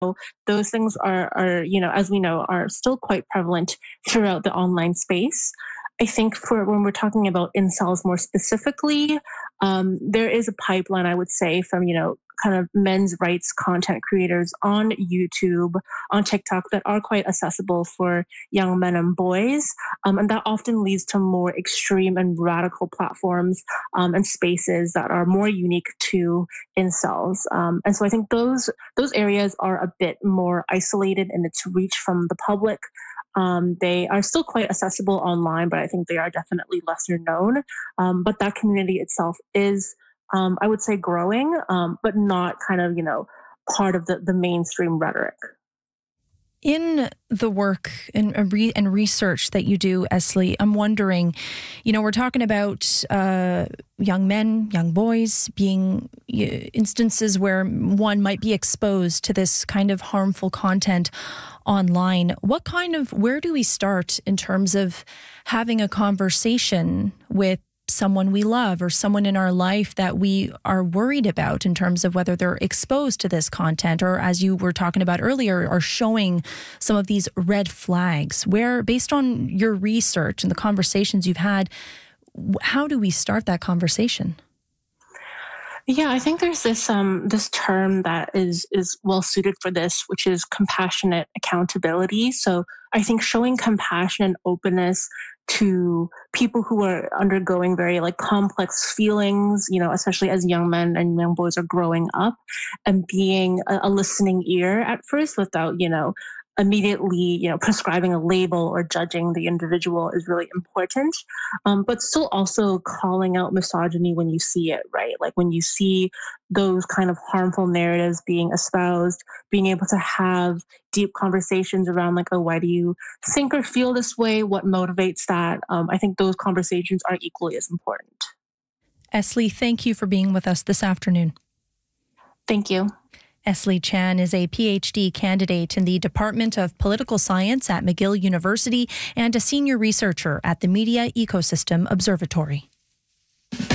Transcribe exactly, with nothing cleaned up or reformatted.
those things are, are, you know, as we know, are still quite prevalent throughout the online space. I think for when we're talking about incels more specifically, um, there is a pipeline, I would say, from, you know, kind of men's rights content creators on YouTube, on TikTok that are quite accessible for young men and boys. Um, and that often leads to more extreme and radical platforms um, and spaces that are more unique to incels. Um, and so I think those those areas are a bit more isolated in its reach from the public. Um, they are still quite accessible online, but I think they are definitely lesser known. Um, but that community itself is, um, I would say, growing, um, but not kind of, you know, part of the, the mainstream rhetoric. In the work and, re- and research that you do, Esli, I'm wondering, you know, we're talking about uh, young men, young boys being uh, instances where one might be exposed to this kind of harmful content online. What kind of, where do we start in terms of having a conversation with someone we love or someone in our life that we are worried about in terms of whether they're exposed to this content or, as you were talking about earlier, are showing some of these red flags? Where, based on your research and the conversations you've had, how do we start that conversation? Yeah, I think there's this um this term that is is well suited for this, which is compassionate accountability. So I think showing compassion and openness to people who are undergoing very like complex feelings, you know, especially as young men and young boys are growing up, and being a, a listening ear at first without, you know, immediately, you know, prescribing a label or judging the individual is really important. Um, but still also calling out misogyny when you see it, right? Like when you see those kind of harmful narratives being espoused, being able to have deep conversations around like, oh, why do you think or feel this way? What motivates that? Um, I think those conversations are equally as important. Esli, thank you for being with us this afternoon. Thank you. Esli Chan is a P H D candidate in the Department of Political Science at McGill University and a senior researcher at the Media Ecosystem Observatory.